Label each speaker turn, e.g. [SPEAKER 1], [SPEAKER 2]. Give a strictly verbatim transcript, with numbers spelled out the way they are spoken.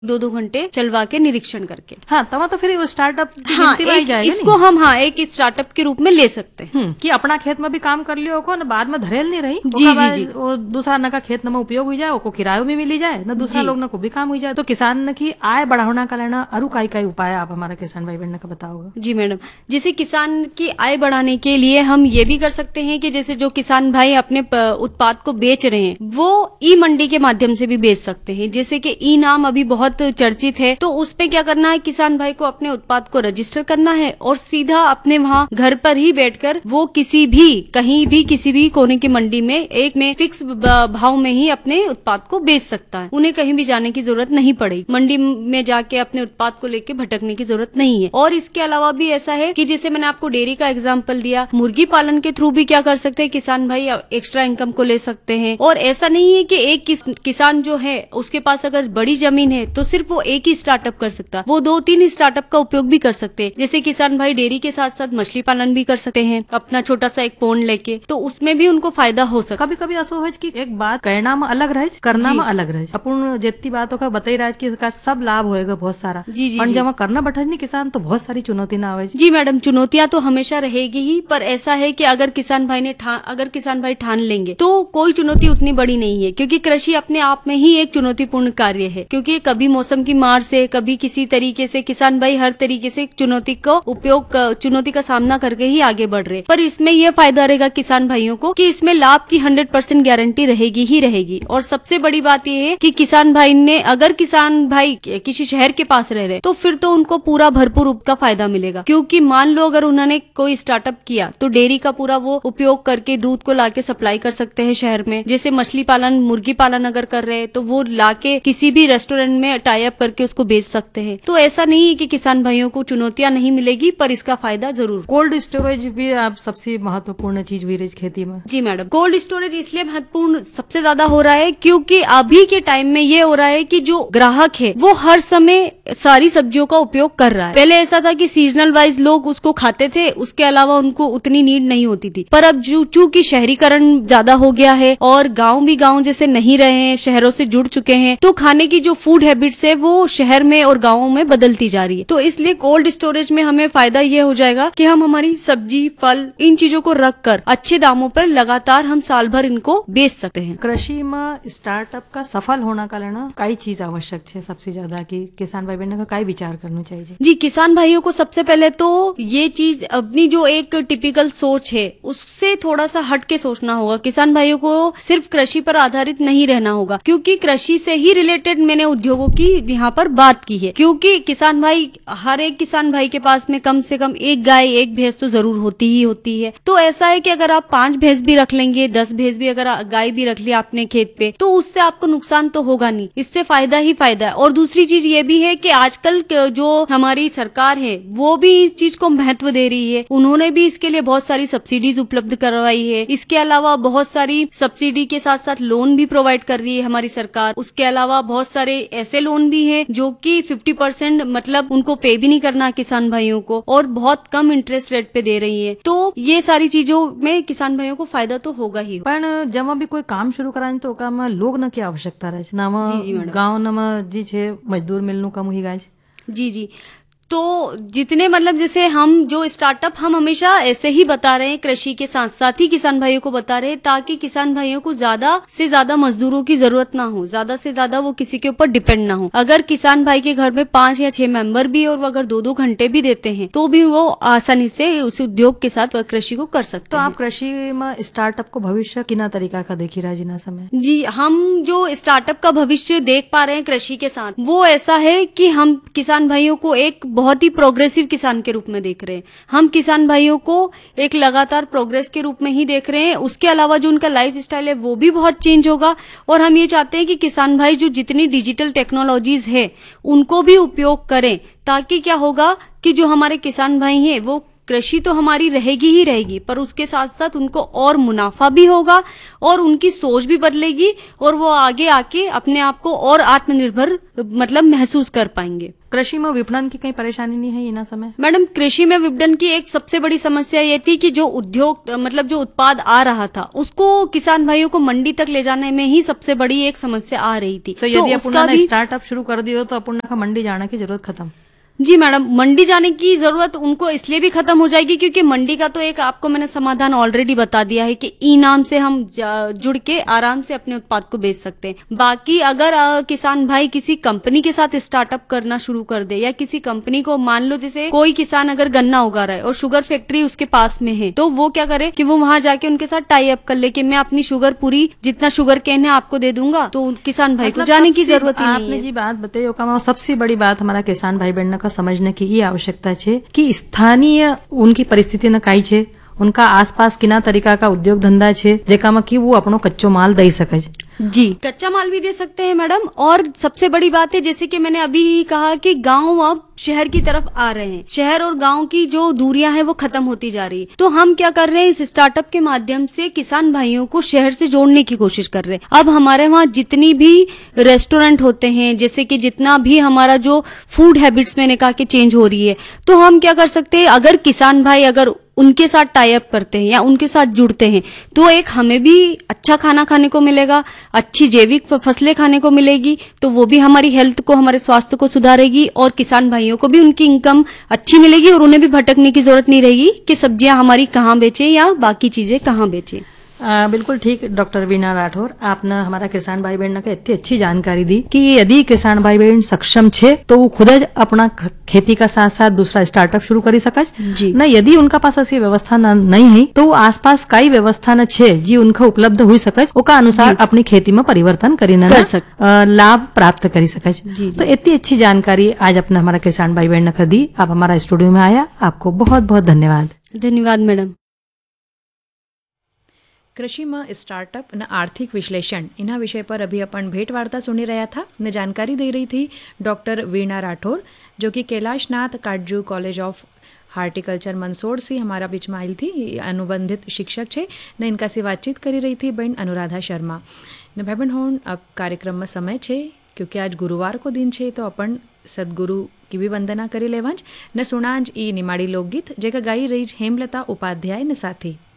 [SPEAKER 1] दो दो घंटे चलवा के निरीक्षण करके।
[SPEAKER 2] हाँ, तब तो फिर वो स्टार्टअप
[SPEAKER 1] हाँ, एक, इसको हम हाँ एक स्टार्टअप के रूप में ले सकते हैं
[SPEAKER 2] कि अपना खेत में भी काम कर लियो को, न बाद में धरेल नहीं रही।
[SPEAKER 1] जी जी जी।
[SPEAKER 2] वो दूसरा न का खेत न में उपयोग हो जाए, वो किरायो में मिली जाए, न दूसरा लोग न को भी काम हो जाए। तो किसान न की आय बढ़ाना का लेना अरु काई काई उपाय आप हमारा किसान भाई बहन का बताओगे?
[SPEAKER 1] जी मैडम, जैसे किसान की आय बढ़ाने के लिए हम ये भी कर सकते हैं कि जैसे जो किसान भाई अपने उत्पाद को बेच रहे हैं वो ई मंडी के माध्यम से भी बेच सकते हैं। जैसे कि ई नाम अभी बहुत चर्चित है, तो उस पे क्या करना है, किसान भाई को अपने उत्पाद को रजिस्टर करना है और सीधा अपने वहाँ घर पर ही बैठकर वो किसी भी कहीं भी किसी भी कोने की मंडी में एक में फिक्स भाव में ही अपने उत्पाद को बेच सकता है। उन्हें कहीं भी जाने की जरूरत नहीं पड़ेगी, मंडी में जाके अपने उत्पाद को लेके भटकने की जरूरत नहीं है। और इसके अलावा भी ऐसा है कि जैसे मैंने आपको डेयरी का एग्जाम्पल दिया, मुर्गी पालन के थ्रू भी क्या कर सकते हैं किसान भाई, एक्स्ट्रा इनकम को ले सकते हैं। और ऐसा नहीं है कि एक किस, किसान जो है उसके पास अगर बड़ी जमीन है तो सिर्फ वो एक ही स्टार्टअप कर सकता, वो दो तीन स्टार्टअप का उपयोग भी कर सकते हैं। जैसे किसान भाई डेयरी के साथ साथ मछली पालन भी कर सकते हैं अपना छोटा सा एक पोंड लेके, तो उसमें भी उनको फायदा हो सकता।
[SPEAKER 2] कभी कभी ऐसा हो कि एक बात कहना में अलग रहे, करना में अलग रहे। अपन जितनी बातों का बताई रहा है कि इसका सब लाभ होएगा बहुत सारा,
[SPEAKER 1] जी जी,
[SPEAKER 2] और जब करना बैठा नहीं किसान तो बहुत सारी चुनौती ना आवे।
[SPEAKER 1] जी मैडम, चुनौतियां तो हमेशा रहेगी ही, पर ऐसा है कि अगर किसान भाई ने ठान अगर किसान भाई ठान लेंगे तो कोई चुनौती उतनी बड़ी नहीं है, क्योंकि कृषि अपने आप में ही एक चुनौतीपूर्ण कार्य है। क्योंकि कभी मौसम की मार से, कभी किसी तरीके से किसान भाई हर तरीके से चुनौती का उपयोग चुनौती का सामना करके ही आगे बढ़ रहे। पर इसमें यह फायदा रहेगा किसान भाइयों को कि इसमें लाभ की हंड्रेड परसेंट गारंटी रहेगी ही रहेगी। और सबसे बड़ी बात यह है कि किसान भाई ने अगर किसान भाई किसी शहर के पास रह रहे तो फिर तो उनको पूरा भरपूर उसका फायदा मिलेगा। क्योंकि मान लो अगर उन्होंने कोई स्टार्टअप किया तो डेयरी का पूरा वो उपयोग करके दूध को लाके सप्लाई कर सकते हैं शहर में। जैसे मछली पालन, मुर्गी पालन अगर कर रहे हैं तो वो लाके किसी भी रेस्टोरेंट में टाई अप करके उसको बेच सकते हैं। तो ऐसा नहीं है कि किसान भाइयों को चुनौतियां नहीं मिलेगी, पर इसका फायदा जरूर।
[SPEAKER 2] कोल्ड स्टोरेज भी आप सबसे महत्वपूर्ण चीज हुई खेती में।
[SPEAKER 1] जी मैडम, कोल्ड स्टोरेज इसलिए महत्वपूर्ण सबसे ज्यादा हो रहा है क्योंकि अभी के टाइम में ये हो रहा है कि जो ग्राहक है वो हर समय सारी सब्जियों का उपयोग कर रहा है। पहले ऐसा था कि सीजनल वाइज लोग उसको खाते थे, उसके अलावा उनको उतनी नीड नहीं होती थी। पर अब चूंकि शहरीकरण ज्यादा हो गया है और गांव भी गांव जैसे नहीं रहे हैं, शहरों से जुड़ चुके हैं, तो खाने की जो फूड हैबिट्स है वो शहर में और गांवों में बदलती जा रही है। तो इसलिए कोल्ड स्टोरेज में हमें फायदा ये हो जाएगा कि हम हमारी सब्जी, फल, इन चीजों को रख कर अच्छे दामों पर लगातार हम साल भर इनको बेच सकते हैं।
[SPEAKER 2] कृषि में स्टार्टअप का सफल होना का लेना कई चीज आवश्यक है सबसे ज्यादा कि किसान भाई बहन का कई विचार करना चाहिए।
[SPEAKER 1] जी, किसान भाइयों को सबसे पहले तो ये चीज अपनी जो एक टिपिकल सोच है उससे थोड़ा सा हट के सोचना होगा। किसान भाइयों को सिर्फ कृषि पर आधारित नहीं रहना होगा, क्योंकि कृषि से ही रिलेटेड मैंने उद्योगों की यहाँ पर बात की है। क्योंकि किसान भाई, हर एक किसान भाई के पास में कम से कम एक गाय, एक भैंस तो जरूर होती ही होती है। तो ऐसा है कि अगर आप पांच भैंस भी रख लेंगे, दस भैंस भी अगर गाय भी रख लिया आपने खेत पे, तो उससे आपको नुकसान तो होगा नहीं, इससे फायदा ही फायदा है। और दूसरी चीज ये भी है कि आजकल जो हमारी सरकार है वो भी इस चीज को महत्व दे रही है। उन्होंने भी इसके लिए बहुत सारी सब्सिडीज उपलब्ध करवाई है। इसके अलावा बहुत सारी सब्सिडी के साथ साथ लोन भी प्रोवाइड कर रही है हमारी सरकार। उसके अलावा बहुत सारे ऐसे लोन भी हैं जो कि फिफ्टी परसेंट मतलब उनको पे भी नहीं करना किसान भाइयों को, और बहुत कम इंटरेस्ट रेट पे दे रही है। तो ये सारी चीजों में किसान भाइयों को फायदा तो होगा ही।
[SPEAKER 2] पर जब भी कोई काम शुरू कराए तो काम लोग न की आवश्यकता रहे ना, गाँव न जी छे मजदूर मिलनु कम हुई गाय।
[SPEAKER 1] जी जी, तो जितने मतलब जैसे हम जो स्टार्टअप हम हमेशा ऐसे ही बता रहे हैं, कृषि के साथ साथ ही किसान भाइयों को बता रहे हैं, ताकि किसान भाइयों को ज्यादा से ज्यादा मजदूरों की जरूरत ना हो, ज्यादा से ज्यादा वो किसी के ऊपर डिपेंड ना हो। अगर किसान भाई के घर में पांच या छह मेंबर भी और वो अगर दो दो घंटे भी देते हैं तो भी वो आसानी से उस उद्योग के साथ कृषि को कर सकते
[SPEAKER 2] तो
[SPEAKER 1] हैं।
[SPEAKER 2] आप कृषि में स्टार्टअप को भविष्य किना तरीका का देखी रहा जिना समय?
[SPEAKER 1] जी, हम जो स्टार्टअप का भविष्य देख पा रहे हैं कृषि के साथ, वो ऐसा है कि हम किसान भाइयों को एक बहुत ही प्रोग्रेसिव किसान के रूप में देख रहे हैं। हम किसान भाइयों को एक लगातार प्रोग्रेस के रूप में ही देख रहे हैं। उसके अलावा जो उनका लाइफ स्टाइल है वो भी बहुत चेंज होगा, और हम ये चाहते हैं कि किसान भाई जो जितनी डिजिटल टेक्नोलॉजीज है उनको भी उपयोग करें, ताकि क्या होगा कि जो हमारे किसान भाई हैं वो कृषि तो हमारी रहेगी ही रहेगी, पर उसके साथ साथ उनको और मुनाफा भी होगा और उनकी सोच भी बदलेगी और वो आगे आके अपने आप को और आत्मनिर्भर मतलब महसूस कर पाएंगे।
[SPEAKER 2] कृषि में विपणन की कहीं परेशानी नहीं है इना समय?
[SPEAKER 1] मैडम, कृषि में विपणन की एक सबसे बड़ी समस्या ये थी कि जो उद्योग मतलब जो उत्पाद आ रहा था उसको किसान भाइयों को मंडी तक ले जाने में ही सबसे बड़ी एक समस्या आ रही थी।
[SPEAKER 2] तो यदि अपन ने स्टार्टअप शुरू कर दियो तो अपन का मंडी जाने की जरूरत खत्म?
[SPEAKER 1] जी मैडम, मंडी जाने की जरूरत उनको इसलिए भी खत्म हो जाएगी क्योंकि मंडी का तो एक आपको मैंने समाधान ऑलरेडी बता दिया है कि ई नाम से हम जुड़ के आराम से अपने उत्पाद को बेच सकते हैं। बाकी अगर आ, किसान भाई किसी कंपनी के साथ स्टार्टअप करना शुरू कर दे या किसी कंपनी को, मान लो जैसे कोई किसान अगर गन्ना उगा रहा है और शुगर फैक्ट्री उसके पास में है, तो वो क्या करे कि वो वहां जाके उनके साथ टाई अप कर ले कि मैं अपनी शुगर पूरी जितना शुगर केन है आपको दे दूंगा, तो किसान भाई को जाने की जरूरत ही नहीं है।
[SPEAKER 2] आपने जी बात बताई, सबसे बड़ी बात हमारा किसान भाई बहन का समझने की ये आवश्यकता है कि स्थानीय उनकी परिस्थिति न काई छे, उनका आसपास किना तरीका का उद्योग धंधा छे जेका में कि वो अपनो कच्चो माल दे सके।
[SPEAKER 1] जी, कच्चा माल भी दे सकते हैं मैडम। और सबसे बड़ी बात है जैसे कि मैंने अभी ही कहा कि गांव अब शहर की तरफ आ रहे हैं, शहर और गांव की जो दूरियां हैं वो खत्म होती जा रही है। तो हम क्या कर रहे हैं, इस स्टार्टअप के माध्यम से किसान भाइयों को शहर से जोड़ने की कोशिश कर रहे हैं। अब हमारे वहाँ जितनी भी रेस्टोरेंट होते हैं, जैसे कि जितना भी हमारा जो फूड हैबिट्स मैंने कहा कि चेंज हो रही है, तो हम क्या कर सकते हैं, अगर किसान भाई अगर उनके साथ टाई अप करते हैं या उनके साथ जुड़ते हैं तो एक हमें भी अच्छा खाना खाने को मिलेगा, अच्छी जैविक फसलें खाने को मिलेगी, तो वो भी हमारी हेल्थ को, हमारे स्वास्थ्य को सुधारेगी और किसान भाइयों को भी उनकी इनकम अच्छी मिलेगी और उन्हें भी भटकने की जरूरत नहीं रहेगी कि सब्जियां हमारी कहाँ बेचे या बाकी चीजें कहाँ बेचे।
[SPEAKER 2] आ, बिल्कुल ठीक डॉक्टर वीणा राठौर, आपने हमारा किसान भाई बहन का इतनी अच्छी जानकारी दी कि यदि किसान भाई बहन सक्षम छे तो वो खुद ज अपना खेती का साथ साथ दूसरा स्टार्टअप शुरू करी सकज न। यदि उनका पास ऐसी व्यवस्था न, नहीं है तो वो आसपास कई व्यवस्था न छे जी उनका उपलब्ध हुई सकज, ओका अनुसार अपनी खेती में परिवर्तन करी न लाभ प्राप्त करी सकज। तो इतनी अच्छी जानकारी आज अपने हमारा किसान भाई बहन का दी। आप हमारा स्टूडियो में आया, आपको बहुत बहुत धन्यवाद।
[SPEAKER 1] धन्यवाद मैडम।
[SPEAKER 3] कृषि में स्टार्टअप न आर्थिक विश्लेषण इना विषय पर अभी अपन भेंट वार्ता सुनी रहा था न जानकारी दे रही थी डॉक्टर वीणा राठौर, जो कि Kailashnath Katju college of horticulture Mandsaur से हमारा बीच में आई थी, अनुबंधित शिक्षक छे न। इनका से बातचीत करी रही थी बहन अनुराधा शर्मा न। भाई बहन होन अब कार्यक्रम में समय छे क्योंकि आज गुरुवार को दिन छे तो अपन सदगुरु की भी वंदना करी लेवांज न। सुनांज ई निमाड़ी लोकगीत जेका गाई रही हेमलता उपाध्याय न साथी।